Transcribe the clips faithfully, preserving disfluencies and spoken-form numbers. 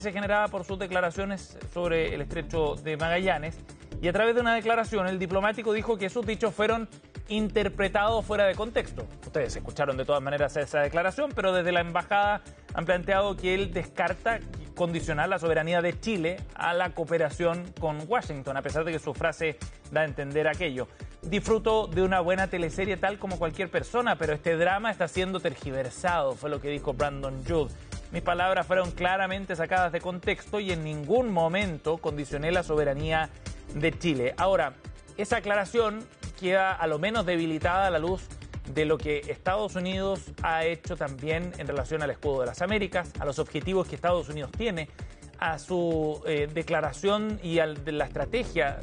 se generaba por sus declaraciones sobre el estrecho de Magallanes, y a través de una declaración el diplomático dijo que sus dichos fueron interpretados fuera de contexto. Ustedes escucharon de todas maneras esa declaración, pero desde la embajada han planteado que él descarta condicionar la soberanía de Chile a la cooperación con Washington, a pesar de que su frase da a entender aquello. Disfruto de una buena teleserie tal como cualquier persona, pero este drama está siendo tergiversado, fue lo que dijo Brandon Judd. Mis palabras fueron claramente sacadas de contexto y en ningún momento condicioné la soberanía de Chile. Ahora, esa aclaración queda a lo menos debilitada a la luz de lo que Estados Unidos ha hecho también en relación al escudo de las Américas, a los objetivos que Estados Unidos tiene, a su eh, declaración y a la estrategia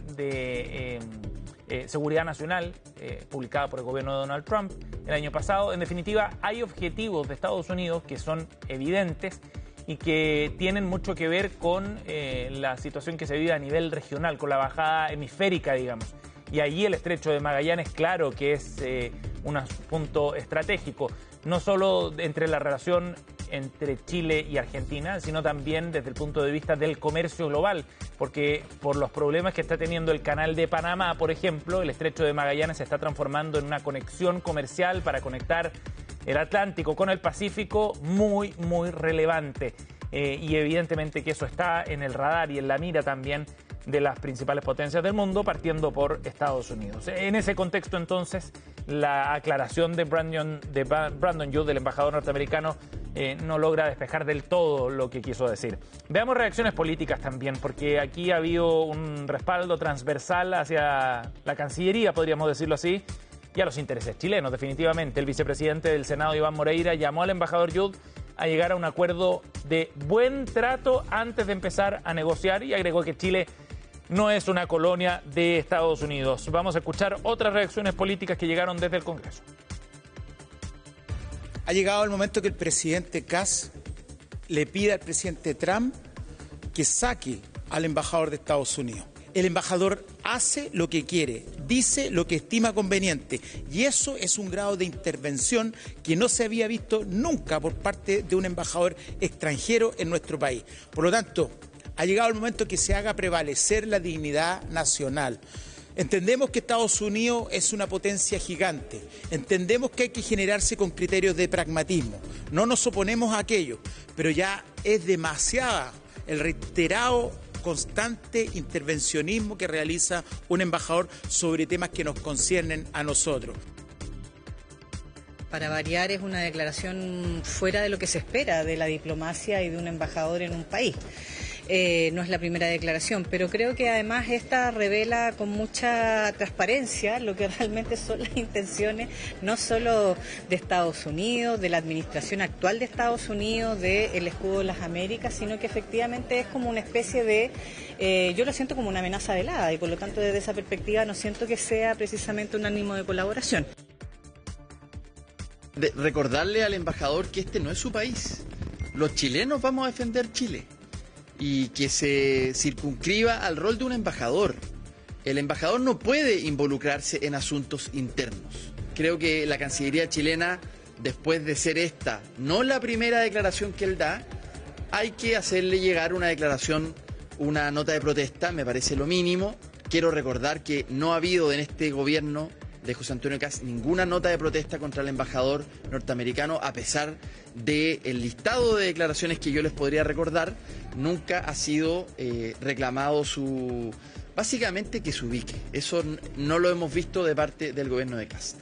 de eh, eh, seguridad nacional eh, publicada por el gobierno de Donald Trump el año pasado. En definitiva, hay objetivos de Estados Unidos que son evidentes y que tienen mucho que ver con eh, la situación que se vive a nivel regional, con la bajada hemisférica, digamos. Y allí el estrecho de Magallanes, claro que es eh, un punto estratégico, no solo entre la relación entre Chile y Argentina, sino también desde el punto de vista del comercio global, porque por los problemas que está teniendo el canal de Panamá, por ejemplo, el estrecho de Magallanes se está transformando en una conexión comercial para conectar el Atlántico con el Pacífico muy, muy relevante. Eh, y evidentemente que eso está en el radar y en la mira también de las principales potencias del mundo, partiendo por Estados Unidos. En ese contexto, entonces, la aclaración de Brandon, de Brandon Judd, del embajador norteamericano, eh, no logra despejar del todo lo que quiso decir. Veamos reacciones políticas también, porque aquí ha habido un respaldo transversal hacia la Cancillería, podríamos decirlo así, y a los intereses chilenos, definitivamente. El vicepresidente del Senado, Iván Moreira, llamó al embajador Judd a llegar a un acuerdo de buen trato antes de empezar a negociar y agregó que Chile no es una colonia de Estados Unidos. Vamos a escuchar otras reacciones políticas que llegaron desde el Congreso. Ha llegado el momento que el presidente Kass le pida al presidente Trump que saque al embajador de Estados Unidos. El embajador hace lo que quiere, dice lo que estima conveniente, y eso es un grado de intervención que no se había visto nunca por parte de un embajador extranjero en nuestro país. Por lo tanto, ha llegado el momento que se haga prevalecer la dignidad nacional. Entendemos que Estados Unidos es una potencia gigante, entendemos que hay que generarse con criterios de pragmatismo, no nos oponemos a aquello, pero ya es demasiada el reiterado constante intervencionismo que realiza un embajador sobre temas que nos conciernen a nosotros. Para variar, es una declaración fuera de lo que se espera de la diplomacia y de un embajador en un país. Eh, no es la primera declaración, pero creo que además esta revela con mucha transparencia lo que realmente son las intenciones, no solo de Estados Unidos, de la administración actual de Estados Unidos, del escudo de las Américas, sino que efectivamente es como una especie de, eh, yo lo siento como una amenaza velada y por lo tanto desde esa perspectiva no siento que sea precisamente un ánimo de colaboración. De recordarle al embajador que este no es su país. Los chilenos vamos a defender Chile. Y que se circunscriba al rol de un embajador. El embajador no puede involucrarse en asuntos internos. Creo que la Cancillería chilena, después de ser esta no la primera declaración que él da, hay que hacerle llegar una declaración, una nota de protesta, me parece lo mínimo. Quiero recordar que no ha habido en este gobierno de José Antonio Kast ninguna nota de protesta contra el embajador norteamericano, a pesar del listado de declaraciones que yo les podría recordar. Nunca ha sido eh, reclamado su, básicamente que se ubique. Eso no lo hemos visto de parte del gobierno de Kast.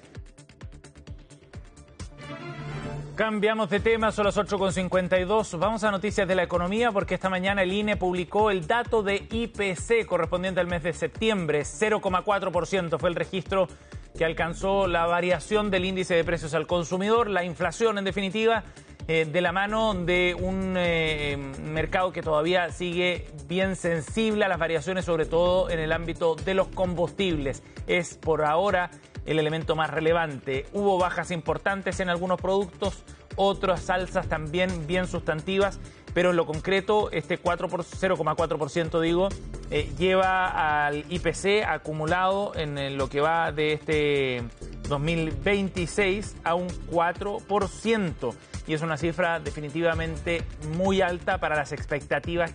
Cambiamos de tema, son las ocho con cincuenta y dos. Vamos a noticias de la economía porque esta mañana el I N E publicó el dato de I P C correspondiente al mes de septiembre. cero coma cuatro por ciento fue el registro que alcanzó la variación del índice de precios al consumidor, la inflación en definitiva, eh, de la mano de un eh, mercado que todavía sigue bien sensible a las variaciones, sobre todo en el ámbito de los combustibles. Es por ahora el elemento más relevante. Hubo bajas importantes en algunos productos, otras alzas también bien sustantivas, pero en lo concreto este cero coma cuatro por ciento digo, eh, lleva al I P C acumulado en lo que va de este dos mil veintiséis a un cuatro por ciento. Y es una cifra definitivamente muy alta para las expectativas